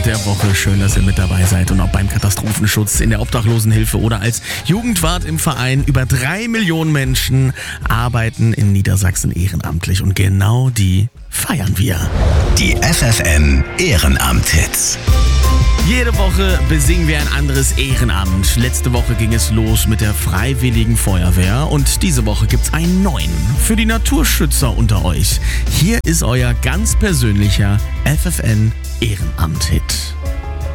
Der Woche. Schön, dass ihr mit dabei seid und auch beim Katastrophenschutz, in der Obdachlosenhilfe oder als Jugendwart im Verein. Über 3 Millionen Menschen arbeiten in Niedersachsen ehrenamtlich und genau die feiern wir. Die FFN Ehrenamt-Hits. Jede Woche besingen wir ein anderes Ehrenamt. Letzte Woche ging es los mit der Freiwilligen Feuerwehr und diese Woche gibt's einen neuen für die Naturschützer unter euch. Hier ist euer ganz persönlicher FFN Ehrenamt-Hit.